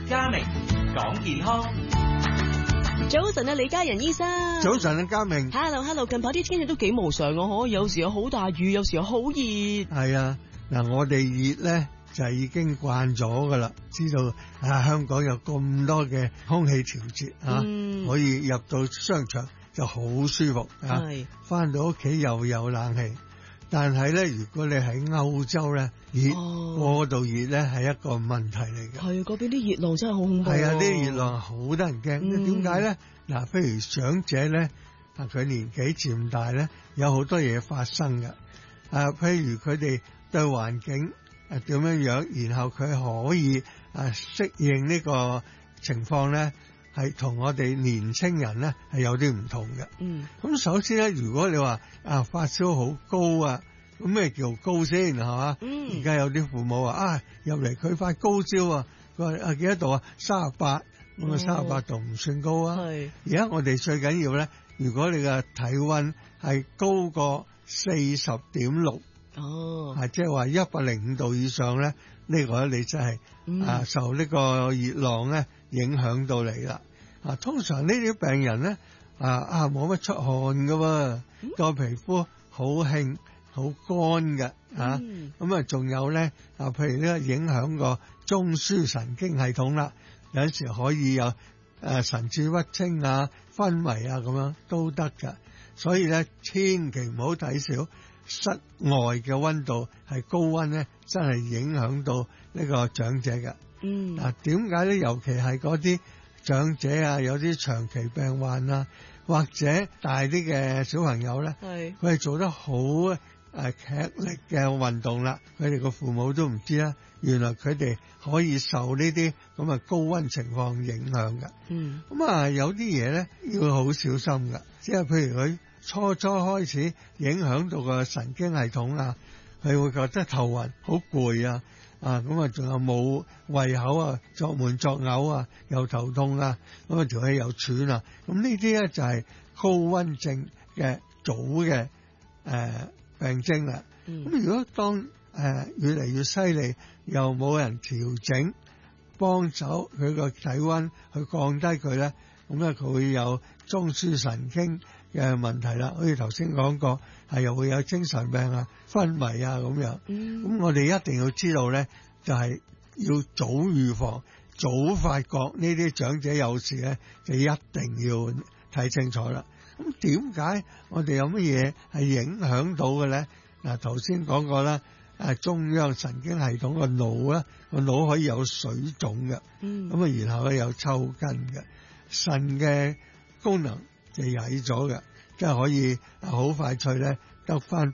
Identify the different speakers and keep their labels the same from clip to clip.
Speaker 1: 家明講健康。
Speaker 2: 早晨啊，李家仁醫生。
Speaker 3: 早晨啊，家明。
Speaker 2: Hello， 近排啲天氣都幾無常啊，有時有好大雨，有時又好熱。
Speaker 3: 係啊，嗱，我哋熱咧就係已經慣咗噶啦，知道香港有咁多嘅空氣調節可以入到商場就好舒服啊，翻到屋企又有冷氣。但係咧，如果你喺歐洲咧，過度熱咧係一個問題嚟嘅。
Speaker 2: 係嗰邊啲熱浪真係好恐怖。係啊，
Speaker 3: 啲熱浪好得人驚。點解咧？嗱，譬如長者咧，佢年紀漸大咧，有好多嘢發生嘅。譬如佢哋對環境點樣樣，然後佢可以適應呢個情況咧，係同我哋年青人咧係有啲唔同嘅。咁首先咧，如果你話發燒好高啊，咁咩叫高先係嘛？而家有啲父母話入嚟佢發高燒啊，佢話幾多度啊？38，咁38度唔算高啊。而家我哋最緊要咧，如果你嘅體溫係高過40.6，即係話105度以上咧，呢個咧你真係受呢個熱浪咧影響到你啦。通常呢啲病人咧冇乜出汗噶喎，個皮膚好輕好乾嘅咁啊，仲有咧譬如呢個影響個中樞神經系統啦，有陣時可以有神志不清昏迷咁樣都得㗎。所以咧，千祈唔好睇小室外嘅溫度係高溫咧，真係影響到呢個長者嘅。點解咧？尤其係嗰啲長者有啲長期病患或者大啲嘅小朋友咧，佢係做得好劇力嘅運動啦，佢哋個父母都唔知啦，原來佢哋可以受呢啲咁嘅高溫情況影響嘅。有啲嘢咧要好小心噶，即係譬如佢初開始影響到個神經系統佢會覺得頭暈好攰仲有冇胃口作悶作嘔又頭痛咁條氣又喘咁呢啲咧就係高溫症嘅早嘅病徵啦。咁如果當越嚟越犀利，又冇人調整幫手佢個體溫去降低佢咧，咁咧佢會有中樞神經嘅問題啦。好似頭先講過，又會有精神病昏迷咁樣。咁我哋一定要知道咧，就係要早預防、早發覺呢啲長者有事咧，就一定要睇清楚啦。咁點解我哋有乜嘢係影響到嘅咧？嗱，頭先講過啦，中央神經系統個腦咧，個腦可以有水腫嘅，然後咧有抽筋嘅，腎嘅功能就曳咗嘅，即係可以好快脆咧得翻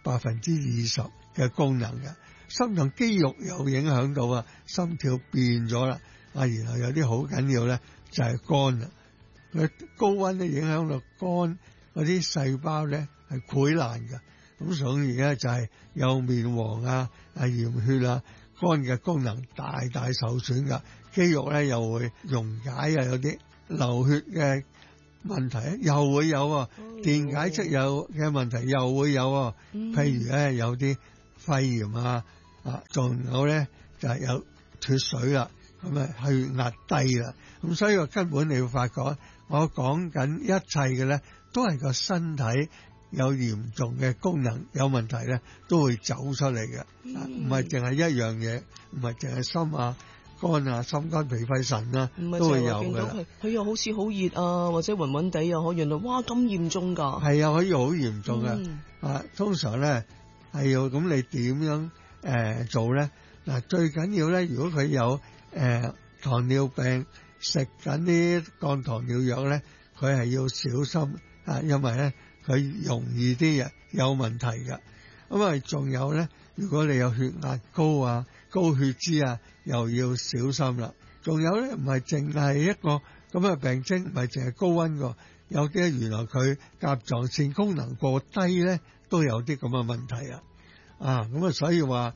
Speaker 3: 20%嘅功能嘅。心臟肌肉有影響到心跳變咗啦，然後有啲好緊要咧就係肝啦，佢高溫咧影響到肝嗰啲細胞咧係潰爛嘅，咁所以咧就係有面黃驗血肝嘅功能大受損噶，肌肉咧又會溶解有啲流血嘅問題又會有電解質有嘅問題又會有譬如咧有啲肺炎仲有咧就係有脫水啦，咁血壓低啦，咁所以根本你要發覺我講緊一切嘅咧都係個身體有嚴重嘅功能有問題咧都會走出嚟嘅，唔係淨係一樣嘢，唔係淨係心肝心肝脾肺腎都會有嘅。
Speaker 2: 佢又好似好熱或者暈暈地原來哇咁嚴重噶。係
Speaker 3: 可以好嚴重嘅。通常咧係要咁你點樣做咧？嗱，最緊要咧，如果佢有糖尿病，食緊啲降糖尿藥咧，佢係要小心因為咧佢容易啲有問題嘅。咁仲有咧，如果你有血壓高高血脂又要小心啦。仲有咧，唔係淨係一個咁嘅病徵，唔係淨係高溫個，有啲原來佢甲狀腺功能過低咧，都有啲咁嘅問題咁所以話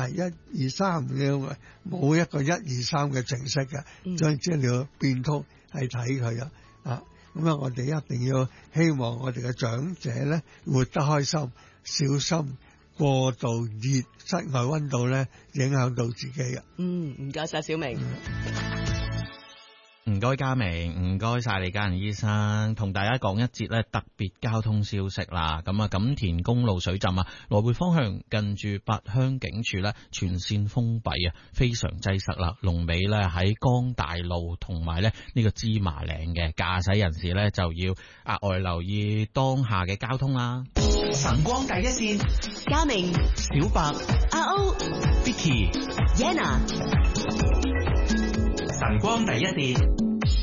Speaker 3: 1、2、3嘅冇一個1、2、3嘅程式嘅，將資料變通係睇佢咁我哋一定要希望我哋嘅長者咧活得開心，小心過度熱室外溫度咧影響到自己嘅。
Speaker 2: 唔該晒小明。
Speaker 4: 唔該嘉明，唔該晒李家仁醫生，同大家講一節咧特別交通消息啦。咁啊，錦田公路水浸啊，來回方向近住八鄉警署咧全線封閉啊，非常擠塞啦。龍尾咧喺江大路同埋咧呢個芝麻嶺嘅駕駛人士咧就要額外留意當下嘅交通啦。
Speaker 1: 晨光第一線，
Speaker 2: 嘉明、
Speaker 1: 小白、
Speaker 2: 阿歐、
Speaker 1: Vicky、
Speaker 2: Yana。
Speaker 1: 晨光第一線。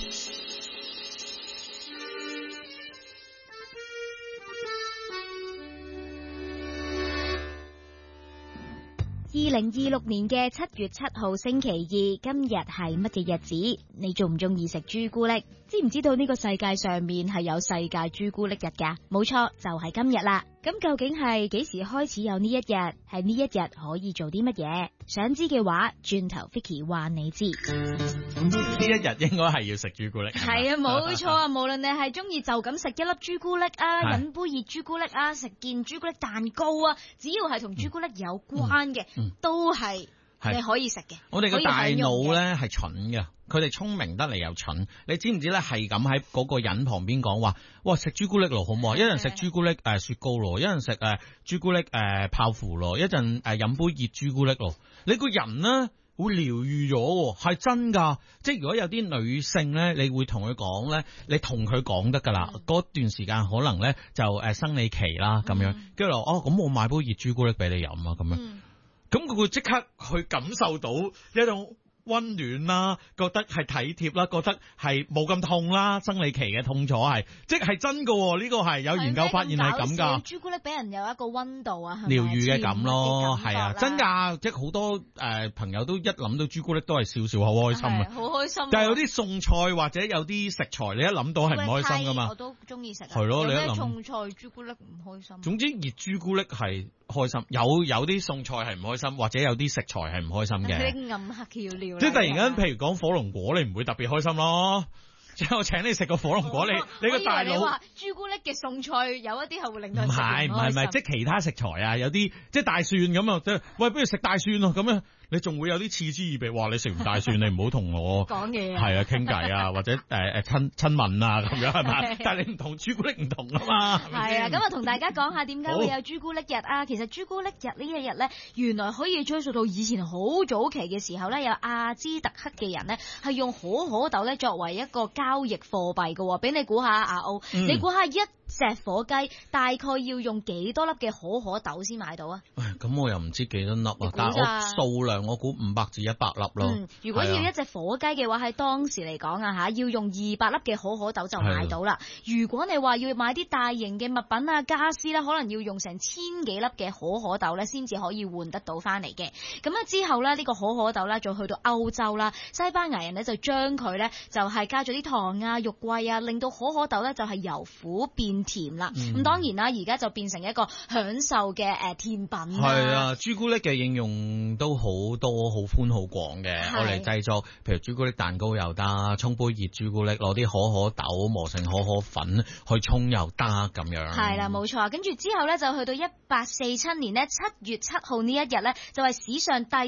Speaker 5: 2026年嘅7月7號星期二，今日係乜嘢日子？你中唔中意食朱古力？知唔知道呢個世界上面係有世界朱古力日㗎？冇錯，就係今日啦。咁究竟係幾時開始有呢一日？係呢一日可以做啲乜嘢？想知嘅話，轉頭 Vicky 話你知。
Speaker 4: 呢一日應該係要食朱古力。
Speaker 5: 係啊，冇錯啊！無論你係中意就咁食一粒朱古力啊，飲杯熱朱古力啊，食件朱古力蛋糕啊，只要係同朱古力有關嘅，都係你可以食嘅。
Speaker 4: 我哋嘅大腦咧係蠢嘅，佢哋聰明得嚟又蠢。你知唔知咧？係咁喺嗰個人旁邊講話，哇！食朱古力咯，好唔好啊？一陣食朱古力雪糕咯，一陣食朱古力泡芙咯，一陣飲杯熱朱古力咯。你個人咧會療愈咗，係真㗎。即係如果有啲女性咧，你會同佢講咧，你同佢講得㗎啦。嗰段時間可能咧就生理期啦咁樣，跟住咁我買杯熱朱古力俾你飲啊咁樣。咁佢會即刻去感受到一種溫暖啦，覺得係體貼啦，覺得係冇咁痛啦，生理期嘅痛楚係，即係真㗎，呢個係有研究發現係咁㗎。
Speaker 5: 朱古力俾人有一個溫度啊，
Speaker 4: 療愈嘅感咯，係啊，真㗎，即係好多朋友都一諗到朱古力都係笑笑好開心啊，
Speaker 5: 好開心。
Speaker 4: 但係有啲餸菜或者有啲食材，你一諗到係唔開心㗎嘛。
Speaker 5: 我都中意食。
Speaker 4: 係咯，你一諗
Speaker 5: 餸菜朱古力唔開心。
Speaker 4: 總之熱朱古力係開心，有啲餸菜係唔開心，或者有啲食材係唔開心嘅。
Speaker 5: 啲暗黑橋料。
Speaker 4: 即係突然間，譬如講火龍果，你唔會特別開心咯。即係我請你食個火龍果，你個大腦。
Speaker 5: 你話朱古力嘅餸菜有一啲係會令到。唔
Speaker 4: 係，即係其他食材啊，有啲即係大蒜咁啊，即係喂，不如食大蒜咯咁樣。你仲會有啲嗤之以鼻，話你食唔大蒜，你唔好同我
Speaker 5: 講嘢，
Speaker 4: 係啊，傾偈啊，或者親吻啊咁樣係咪？但係你唔同朱古力唔同啊嘛。
Speaker 5: 係啊，咁啊同大家講下點解會有朱古力日啊？其實朱古力日呢一日咧，原來可以追溯到以前好早期嘅時候咧，有阿茲特克嘅人咧係用可可豆咧作為一個交易貨幣嘅。俾你估下阿歐，你估下一隻火雞大概要用幾多粒嘅可可豆先買到啊？
Speaker 4: 咁我又唔知幾多粒啊，但係我數量我估500至100粒咯。
Speaker 5: 如果要一隻火雞嘅話，喺當時嚟講啊要用200粒嘅可可豆就買到啦。如果你話要買啲大型嘅物品啊、家私啦，可能要用成1000幾粒嘅可可豆咧，先至可以換得到翻嚟嘅。咁啊之後咧，呢個可可豆咧，再去到歐洲啦，西班牙人咧就將佢咧就係加咗啲糖啊、肉桂啊，令到可可豆咧就係由苦變甜啦。咁當然啦，而家就變成一個享受嘅甜品。
Speaker 4: 係啊，朱古力嘅應用都好多、好寬好廣嘅。我嚟製作，譬如朱古力蛋糕又得，沖杯熱朱古力，攞啲可可豆磨成可可粉去沖又得咁樣。
Speaker 5: 係啦，冇錯。跟住之後咧，就去到1847年咧7月7號呢一日咧，就係史上第